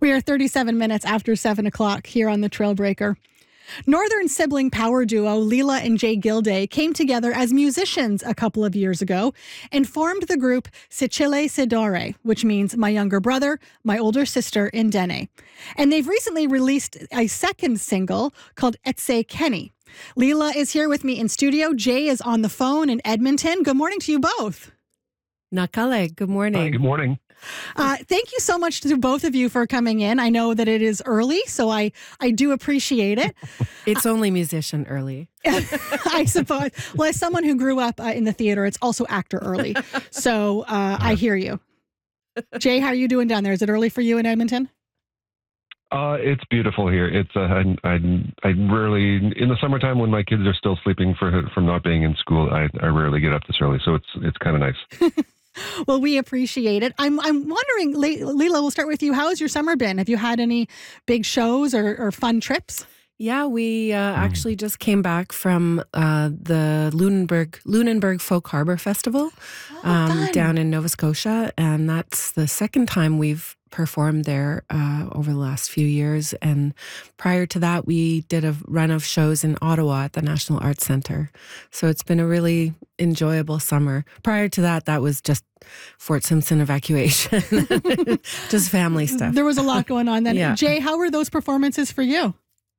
We are 37 minutes after 7 o'clock here on the Trailbreaker. Northern sibling power duo Leela and Jay Gilday came together as musicians a couple of years ago and formed the group Sicile Sidore, which means my younger brother, my older sister in Dene. And they've recently released a second single called Etse Kenny. Leela is here with me in studio. Jay is on the phone in Edmonton. Good morning to you both. Nakale, good morning. Hi, good morning. Thank you so much to both of you for coming in. I know that it is early, so I do appreciate it. It's only musician early. I suppose. Well, as someone who grew up in the theater, it's also actor early. So I hear you. Jay, how are you doing down there? Is it early for you in Edmonton? It's beautiful here. It's I rarely in the summertime when my kids are still sleeping from not being in school. I rarely get up this early, so it's kind of nice. Well, we appreciate it. I'm wondering, Leela, we'll start with you. How has your summer been? Have you had any big shows or fun trips? Yeah, we actually just came back from the Lunenburg Folk Harbor Festival down in Nova Scotia, and that's the second time we've performed there over the last few years. And prior to that, we did a run of shows in Ottawa at the National Arts Centre. So it's been a really enjoyable summer. Prior to that, that was just Fort Simpson evacuation, just family stuff. There was a lot going on then. Yeah. Jay, how were those performances for you?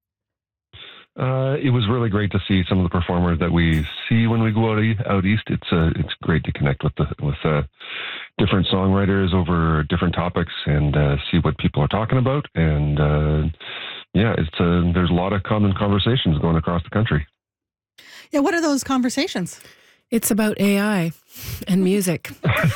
It was really great to see some of the performers that we see when we go out east. It's great to connect with different songwriters over different topics and see what people are talking about. And there's a lot of common conversations going across the country. Yeah, what are those conversations? It's about AI and music,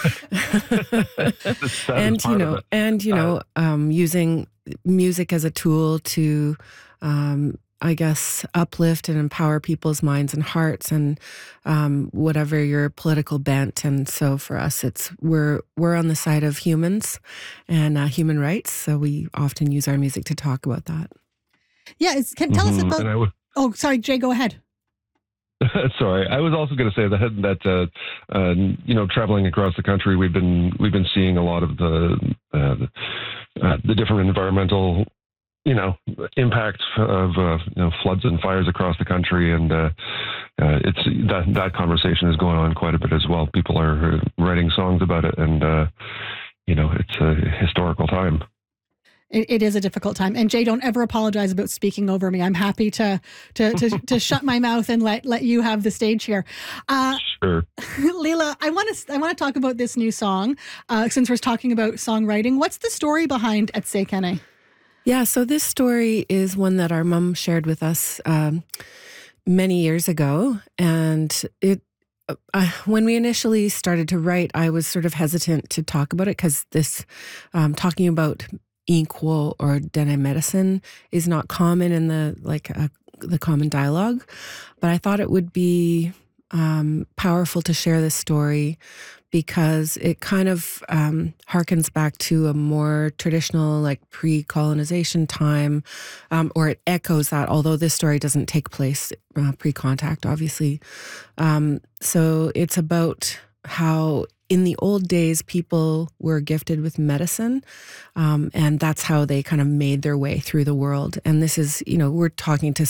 using music as a tool to, I guess, uplift and empower people's minds and hearts, and whatever your political bent. And so for us, we're on the side of humans and human rights. So we often use our music to talk about that. Yeah, tell us about. Oh, sorry, Jay, go ahead. Sorry, I was also going to say that traveling across the country, we've been seeing a lot of the different environmental impact of floods and fires across the country, and it's that conversation is going on quite a bit as well. People are writing songs about it, and it's a historical time. It is a difficult time. And Jay, don't ever apologize about speaking over me. I'm happy to shut my mouth and let you have the stage here. Sure. Leela, I want to talk about this new song since we're talking about songwriting. What's the story behind Etse Kenny? Yeah, so this story is one that our mom shared with us many years ago. And when we initially started to write, I was sort of hesitant to talk about it because this talking about Inkwo or Dene medicine is not common in the common dialogue. But I thought it would be powerful to share this story because it kind of harkens back to a more traditional, pre-colonization time, or it echoes that, although this story doesn't take place pre-contact, obviously. So it's about how in the old days, people were gifted with medicine, and that's how they kind of made their way through the world. And this is, we're talking to